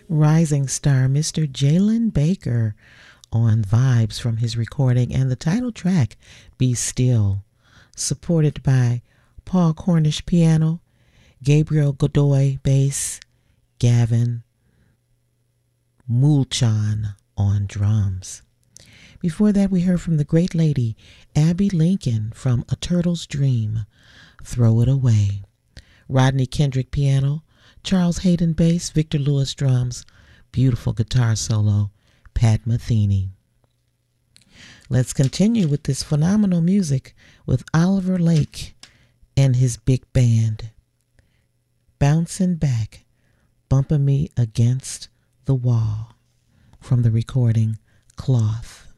Rising star Mr. Jalen Baker on Vibes from his recording, and the title track, Be Still, supported by Paul Cornish piano, Gabriel Godoy bass, Gavin Mulchan on drums. Before that, we heard from the great lady Abby Lincoln from A Turtle's Dream, Throw It Away. Rodney Kendrick piano, Charles Hayden bass, Victor Lewis drums, beautiful guitar solo, Pat Metheny. Let's continue with this phenomenal music with Oliver Lake and his big band. Bouncing Back, Bumping Me Against the Wall, from the recording Cloth.